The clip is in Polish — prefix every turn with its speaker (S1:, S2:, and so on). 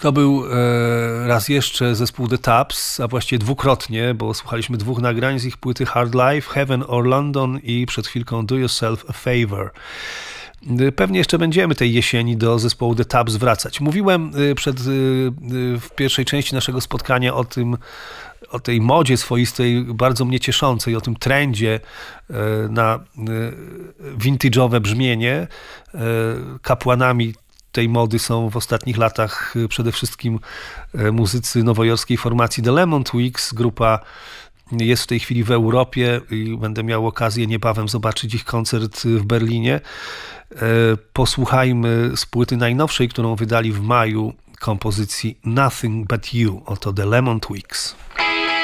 S1: To był raz jeszcze zespół The Taps, a właściwie dwukrotnie, bo słuchaliśmy dwóch nagrań z ich płyty Hard Life, Heaven or London i przed chwilką Do Yourself a Favor. Pewnie jeszcze będziemy tej jesieni do zespołu The Taps wracać. Mówiłem w pierwszej części naszego spotkania o tej modzie swoistej, bardzo mnie cieszącej, o tym trendzie na vintage'owe brzmienie. Kapłanami tej mody są w ostatnich latach przede wszystkim muzycy nowojorskiej formacji The Lemon Twigs. Grupa jest w tej chwili w Europie i będę miał okazję niebawem zobaczyć ich koncert w Berlinie. Posłuchajmy z płyty najnowszej, którą wydali w maju, kompozycji Nothing But You. Oto The Lemon Twigs.